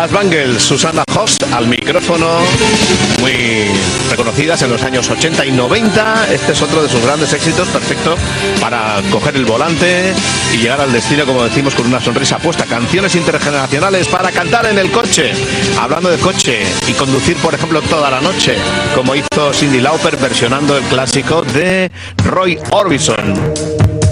Las Bangles, Susanna Hoffs al micrófono, muy reconocidas en los años 80 y 90. Este es otro de sus grandes éxitos, perfecto para coger el volante y llegar al destino, como decimos, con una sonrisa puesta. Canciones intergeneracionales para cantar en el coche. Hablando de coche y conducir, por ejemplo, toda la noche, como hizo Cyndi Lauper versionando el clásico de Roy Orbison.